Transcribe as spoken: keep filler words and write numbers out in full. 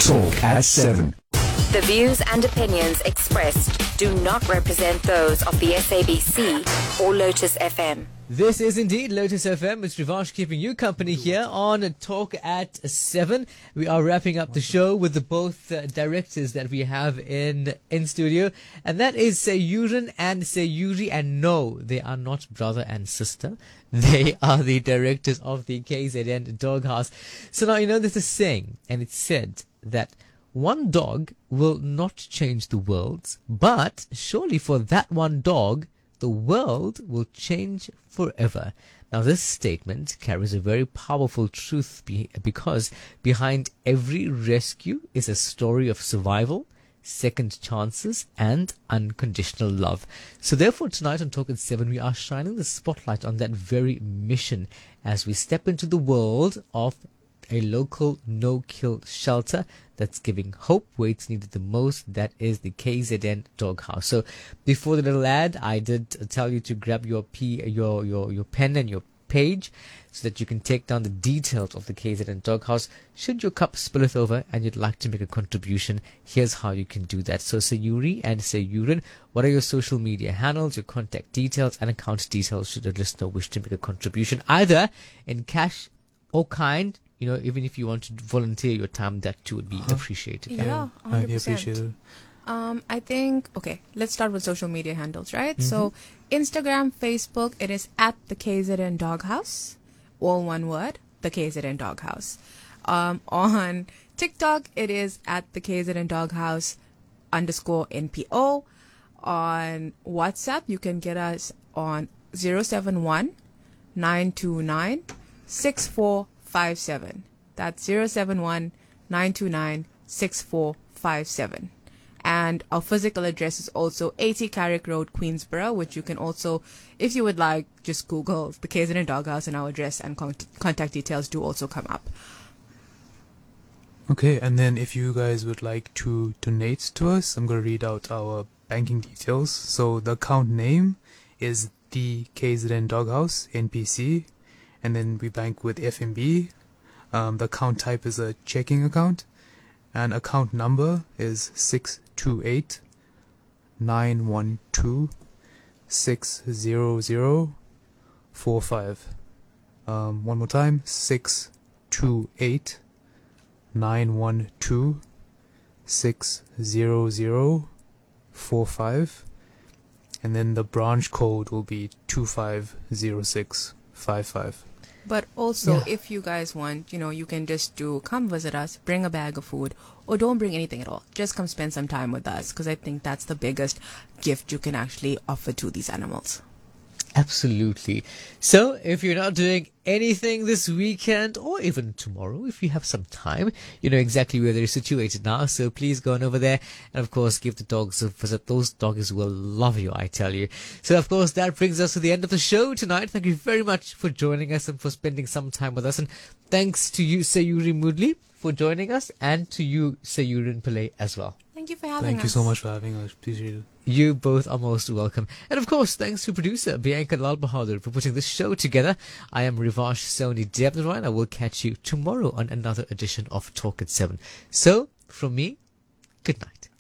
Talk at seven. The views and opinions expressed do not represent those of the S A B C or Lotus F M. This is indeed Lotus F M. It's Rivash keeping you company here on Talk at seven. We are wrapping up the show with the both uh, directors that we have in in studio. And that is Sayuran and Sayuri. And no, they are not brother and sister. They are the directors of the K Z N Doghouse. So now, you know, there's a saying, and it's said that one dog will not change the world, but surely for that one dog, the world will change forever. Now, this statement carries a very powerful truth be- because behind every rescue is a story of survival, second chances, and unconditional love. So therefore, tonight on Talk at seven, we are shining the spotlight on that very mission as we step into the world of a local no-kill shelter that's giving hope where it's needed the most. That is the K Z N Doghouse. So before the little ad, I did tell you to grab your p your your your pen and your page so that you can take down the details of the K Z N Doghouse. Should your cup spilleth over and you'd like to make a contribution, here's how you can do that. So Sayuri and Sayuran, what are your social media handles, your contact details, and account details should a listener wish to make a contribution, either in cash or kind? You know, even if you want to volunteer your time, that too would be huh? appreciated. Yeah, I appreciate it. Um, I think, okay, let's start with social media handles, right? Mm-hmm. So, Instagram, Facebook, it is at the K Z N Doghouse, all one word, the K Z N Doghouse. Um, on TikTok, it is at the K Z N Doghouse underscore N P O. On WhatsApp, you can get us on zero seven one nine two nine six four five seven. That's zero seven one nine two nine six four five seven. And our physical address is also eighty Carrick Road, Queensborough, which you can also, if you would like, just Google the K Z N Doghouse, and our address and con- contact details do also come up. Okay, and then if you guys would like to donate to us, I'm going to read out our banking details. So the account name is the K Z N Doghouse, N P C, and then we bank with F N B. Um, the account type is a checking account, and account number is six two eight nine one two six zero zero four five. Um, one more time, six two eight nine one two six zero zero four five, and then the branch code will be two five zero six five five. But also, Yeah. if you guys want, you know, you can just do, come visit us, bring a bag of food, or don't bring anything at all. Just come spend some time with us, because I think that's the biggest gift you can actually offer to these animals. Absolutely. So if you're not doing anything this weekend or even tomorrow, if you have some time, you know exactly where they're situated now. So please go on over there and, of course, give the dogs a visit. Those dogs will love you, I tell you. So, of course, that brings us to the end of the show tonight. Thank you very much for joining us and for spending some time with us. And thanks to you, Sayuri Moodley, for joining us, and to you, Sayuran Pillai, as well. Thank you for having Thank us. you so much for having us. Appreciate it. You both are most welcome. And of course, thanks to producer Bianca Lal Bahadur for putting this show together. I am Rivash Soni Devnaroy, and I will catch you tomorrow on another edition of Talk at seven. So, from me, good night.